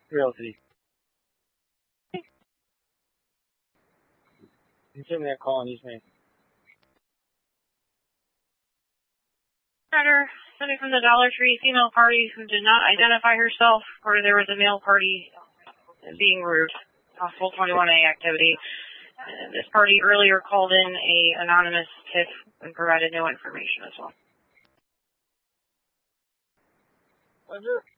Realty. Give me a call and use me. Carter, somebody from the Dollar Tree female party who did not identify herself, or there was a male party being rude. Possible 21A activity. This party earlier called in a anonymous tip and provided no information as well. Was it?